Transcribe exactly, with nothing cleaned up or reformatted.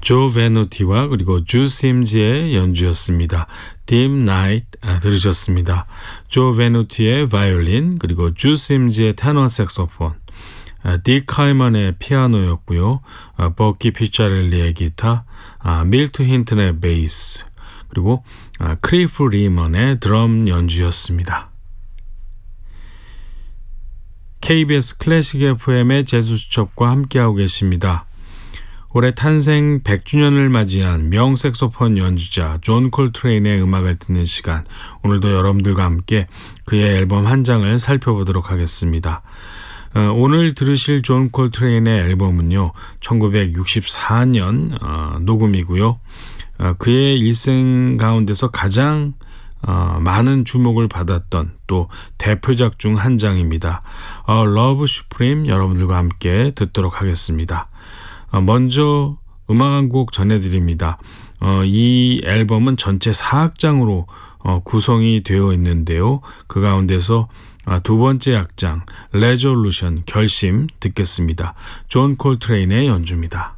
조 베누티와 그리고 주 심즈의 연주였습니다. Dim Night 아, 들으셨습니다. 조 베누티의 바이올린 그리고 주 심즈의 테너 색소폰, 아, 딕 카이먼의 피아노였고요. 아, 버키 피차렐리의 기타, 아, 밀트 힌튼의 베이스 그리고 아, 크리프 리먼의 드럼 연주였습니다. 케이비에스 클래식 에프엠의 재즈수첩과 함께하고 계십니다. 올해 탄생 백 주년을 맞이한 명색소폰 연주자 존 콜트레인의 음악을 듣는 시간, 오늘도 여러분들과 함께 그의 앨범 한 장을 살펴보도록 하겠습니다. 어, 오늘 들으실 존 콜트레인의 앨범은요 천구백육십사 년 어, 녹음이고요. 어, 그의 일생 가운데서 가장 어, 많은 주목을 받았던 또 대표작 중 한 장입니다. 어, Love Supreme 여러분들과 함께 듣도록 하겠습니다. 어, 먼저 음악 한 곡 전해드립니다. 어, 이 앨범은 전체 사 악장으로 어, 구성이 되어 있는데요. 그 가운데서 어, 두 번째 악장 Resolution 결심 듣겠습니다. 존 콜트레인의 연주입니다.